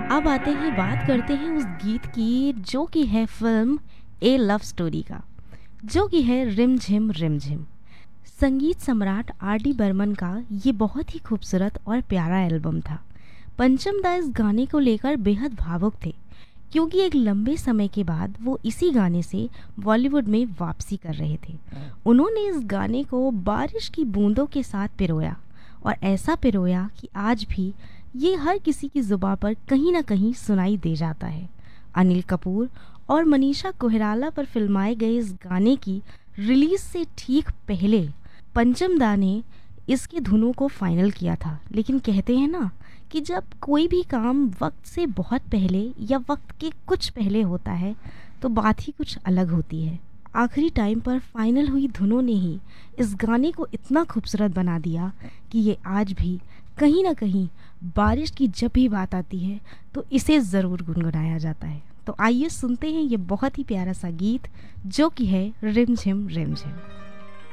अब आते हैं, बात करते हैं उस गीत की जो कि है फिल्म ए लव स्टोरी का, जो कि है रिम झिम रिम झिम। संगीत सम्राट आर डी बर्मन का ये बहुत ही खूबसूरत और प्यारा एल्बम था। पंचम दा इस गाने को लेकर बेहद भावुक थे, क्योंकि एक लंबे समय के बाद वो इसी गाने से बॉलीवुड में वापसी कर रहे थे। उन्होंने इस गाने को बारिश की बूंदों के साथ पिरोया, और ऐसा पिरोया कि आज भी ये हर किसी की जुबां पर कहीं ना कहीं सुनाई दे जाता है। अनिल कपूर और मनीषा कोइराला पर फिल्माए गए इस गाने की रिलीज से ठीक पहले पंचम दा ने इसकी धुनों को फाइनल किया था। लेकिन कहते हैं ना कि जब कोई भी काम वक्त से बहुत पहले या वक्त के कुछ पहले होता है तो बात ही कुछ अलग होती है। आखिरी टाइम पर फाइनल हुई धुनों ने ही इस गाने को इतना खूबसूरत बना दिया कि ये आज भी कहीं ना कहीं बारिश की जब भी बात आती है तो इसे ज़रूर गुनगुनाया जाता है। तो आइए सुनते हैं ये बहुत ही प्यारा सा गीत, जो कि है रिम झिम रिम झिम।